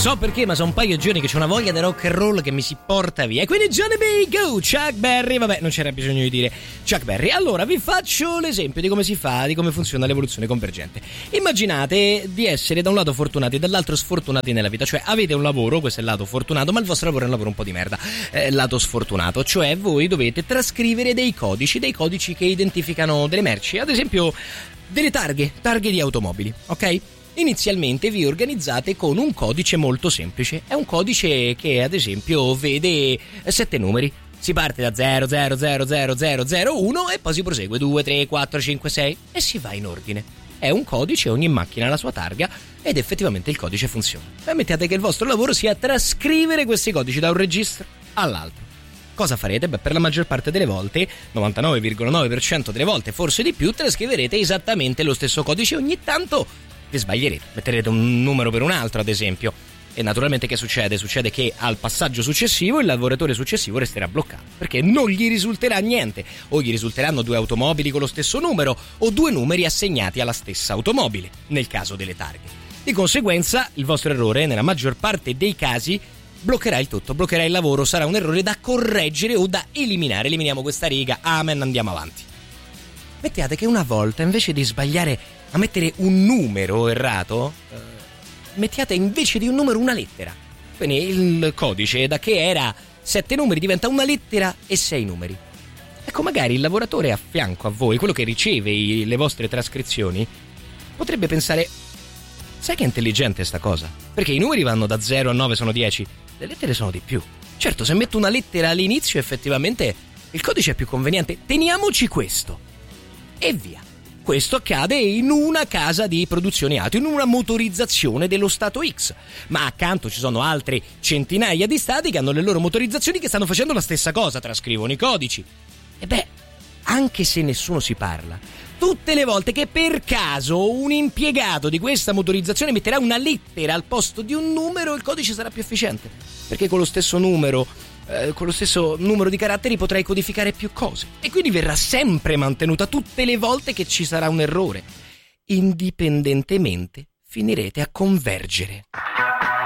So perché, ma sono un paio di giorni che c'ho una voglia di rock and roll che mi si porta via. E quindi Johnny B, go! Chuck Berry, vabbè, non c'era bisogno di dire Chuck Berry. Allora, vi faccio l'esempio di come si fa, di come funziona l'evoluzione convergente. Immaginate di essere da un lato fortunati e dall'altro sfortunati nella vita. Cioè, avete un lavoro, questo è il lato fortunato, ma il vostro lavoro è un lavoro un po' di merda. Lato sfortunato, cioè voi dovete trascrivere dei codici che identificano delle merci. Ad esempio, delle targhe di automobili, ok? Inizialmente vi organizzate con un codice molto semplice. È un codice che ad esempio vede 7 numeri. Si parte da 000001 e poi si prosegue 2, 3, 4, 5, 6 e si va in ordine. È un codice, ogni macchina ha la sua targa ed effettivamente il codice funziona. E mettiate che il vostro lavoro sia trascrivere questi codici da un registro all'altro. Cosa farete? Beh, per la maggior parte delle volte, 99,9% delle volte, forse di più, trascriverete esattamente lo stesso codice. Ogni tanto vi sbaglierete, metterete un numero per un altro, ad esempio. E naturalmente che succede? Succede che al passaggio successivo il lavoratore successivo resterà bloccato, perché non gli risulterà niente. O gli risulteranno 2 automobili con lo stesso numero, o 2 numeri assegnati alla stessa automobile, nel caso delle targhe. Di conseguenza, il vostro errore, nella maggior parte dei casi, bloccherà il tutto, bloccherà il lavoro, sarà un errore da correggere o da eliminare. Eliminiamo questa riga, amen, andiamo avanti. Mettiate che una volta, invece di sbagliare a mettere un numero errato, mettiate invece di un numero una lettera. Quindi il codice, da che era 7 numeri, diventa una lettera e 6 numeri. Ecco, magari il lavoratore a fianco a voi, quello che riceve le vostre trascrizioni, potrebbe pensare: sai che intelligente sta cosa? Perché i numeri vanno da 0 a 9, sono 10, le lettere sono di più. Certo, se metto una lettera all'inizio effettivamente il codice è più conveniente, teniamoci questo. E via. Questo accade in una casa di produzione auto, in una motorizzazione dello Stato X. Ma accanto ci sono altre centinaia di stati che hanno le loro motorizzazioni che stanno facendo la stessa cosa, trascrivono i codici. E beh, anche se nessuno si parla, tutte le volte che per caso un impiegato di questa motorizzazione metterà una lettera al posto di un numero, il codice sarà più efficiente. Perché con lo stesso numero di caratteri potrai codificare più cose e quindi verrà sempre mantenuta tutte le volte che ci sarà un errore. Indipendentemente finirete a convergere.